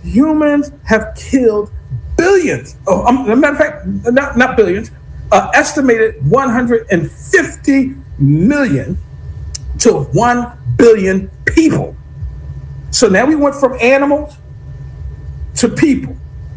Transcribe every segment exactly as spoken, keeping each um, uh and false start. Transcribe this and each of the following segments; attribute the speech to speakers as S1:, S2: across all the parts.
S1: Humans have killed billions. Oh, um, as a matter of fact, not, not billions, uh, estimated one hundred fifty million to one billion people. So now we went from animals to people.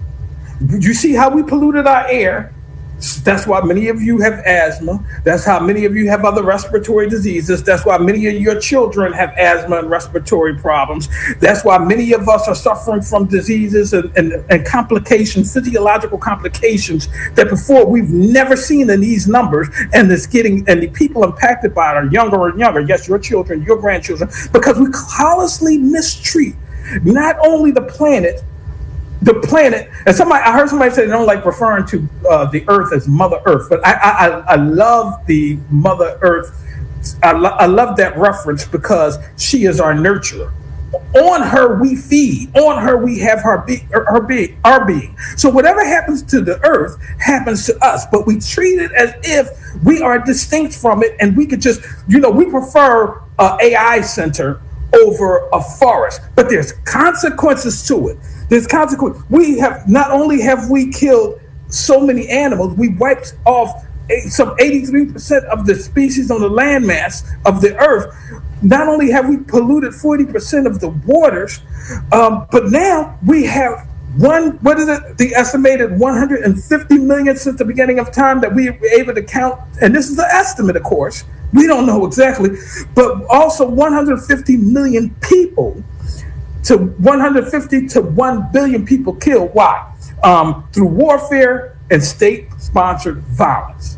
S1: You see how we polluted our air? That's why many of you have asthma. That's how many of you have other respiratory diseases. That's why many of your children have asthma and respiratory problems. That's why many of us are suffering from diseases and, and, and complications, physiological complications that before we've never seen in these numbers. And it's getting, and the people impacted by it are younger and younger. Yes, your children, your grandchildren, because we callously mistreat not only the planet, the planet, and somebody, I heard somebody say they don't like referring to uh, the earth as Mother Earth, but I, I, I love the Mother Earth. I, lo- I love that reference because she is our nurturer. On her we feed. On her we have her, be- her being, our being. So whatever happens to the earth happens to us, but we treat it as if we are distinct from it, and we could just, you know, we prefer a A I center over a forest, but there's consequences to it. There's consequence. We have not only have we killed so many animals, we wiped off some eighty-three percent of the species on the landmass of the earth. Not only have we polluted forty percent of the waters, um, but now we have one, what is it? The estimated one hundred fifty million since the beginning of time that we were able to count. And this is an estimate, of course. We don't know exactly, but also one hundred fifty million people to one hundred fifty to one billion people killed. Why? Um, through warfare and state-sponsored violence.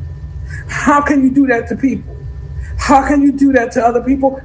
S1: How can you do that to people? How can you do that to other people?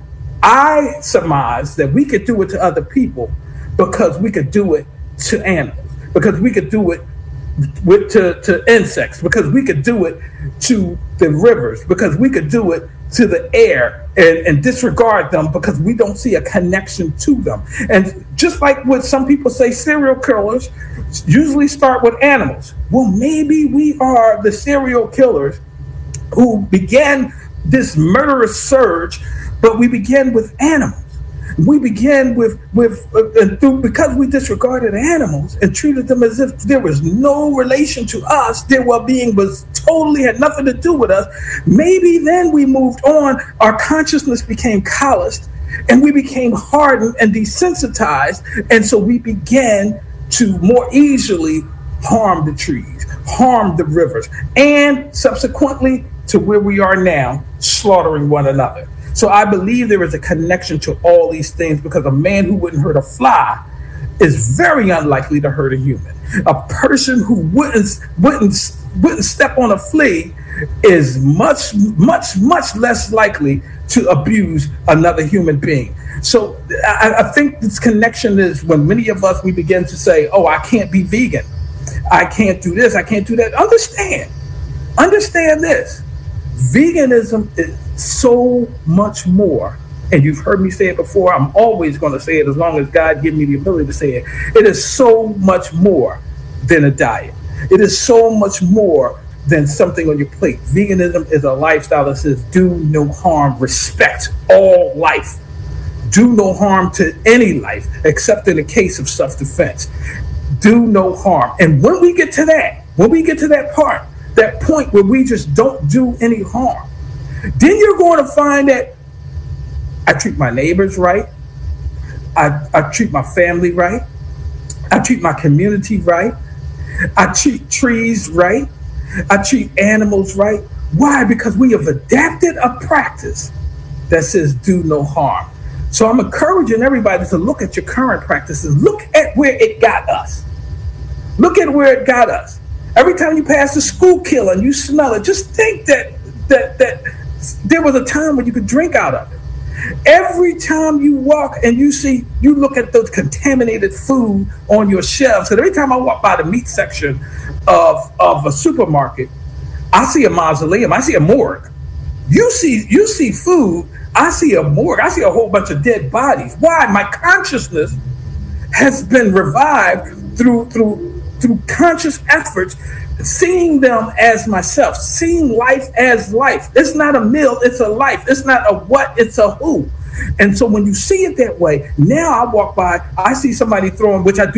S1: I surmise that we could do it to other people because we could do it to animals, because we could do it with to, to insects, because we could do it to the rivers, because we could do it to the air and, and disregard them because we don't see a connection to them. And just like what some people say, serial killers usually start with animals. Well, maybe we are the serial killers who began this murderous surge, but we began with animals. We began with, with uh, through, because we disregarded animals and treated them as if there was no relation to us, their well-being was totally had nothing to do with us. Maybe then we moved on, our consciousness became calloused, and we became hardened and desensitized, and so we began to more easily harm the trees, harm the rivers, and subsequently to where we are now, slaughtering one another. So I believe there is a connection to all these things, because a man who wouldn't hurt a fly is very unlikely to hurt a human. A person who wouldn't wouldn't wouldn't step on a flea is much, much, much less likely to abuse another human being. So I, I think this connection is when many of us, we begin to say, oh, I can't be vegan. I can't do this. I can't do that. Understand. Understand this. Veganism is so much more, and you've heard me say it before, I'm always going to say it as long as God gives me the ability to say it. It is so much more than a diet. It is so much more than something on your plate. Veganism is a lifestyle that says do no harm, respect all life, do no harm to any life except in the case of self-defense. Do no harm. And when we get to that, when we get to that part, that point where we just don't do any harm, then you're going to find that I treat my neighbors right. I, I treat my family right. I treat my community right. I treat trees right. I treat animals right. Why? Because we have adapted a practice that says do no harm. So I'm encouraging everybody to look at your current practices. Look at where it got us. Look at where it got us. Every time you pass a school killer and you smell it, just think that that that there was a time when you could drink out of it. Every time you walk and you see, you look at those contaminated food on your shelves. Because every time I walk by the meat section of, of a supermarket, I see a mausoleum. I see a morgue. You see, you see food. I see a morgue. I see a whole bunch of dead bodies. Why? My consciousness has been revived through through through conscious efforts, seeing them as myself, seeing life as life. It's not a meal, it's a life. It's not a what, it's a who. And so when you see it that way, now I walk by, I see somebody throwing, which I do